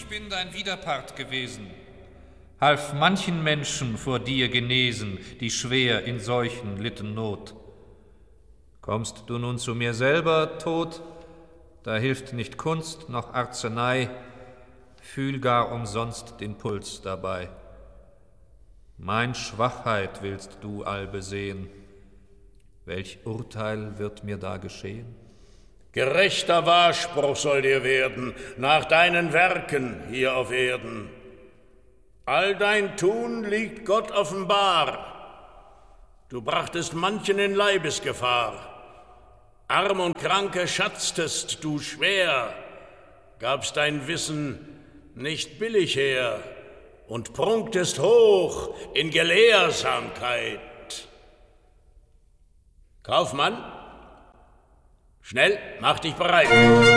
Ich bin dein Widerpart gewesen, half manchen Menschen vor dir genesen, die schwer in Seuchen litten Not. Kommst du nun zu mir selber, Tod, da hilft nicht Kunst noch Arznei, fühl gar umsonst den Puls dabei. Mein Schwachheit willst du allbe sehen, welch Urteil wird mir da geschehen? Gerechter Wahrspruch soll dir werden, nach deinen Werken hier auf Erden. All dein Tun liegt Gott offenbar. Du brachtest manchen in Leibesgefahr. Arm und Kranke schatztest du schwer, gabst dein Wissen nicht billig her und prunktest hoch in Gelehrsamkeit. Kaufmann, schnell, mach dich bereit.